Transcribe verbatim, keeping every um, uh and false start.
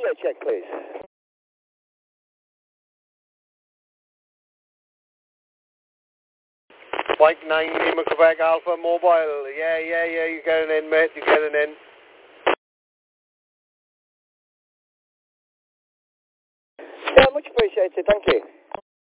radio check, please. Mike nine, Lima, Quebec, Alpha, mobile. Yeah, yeah, yeah, you're getting in, mate, you're getting in. Yeah, much appreciated, thank you.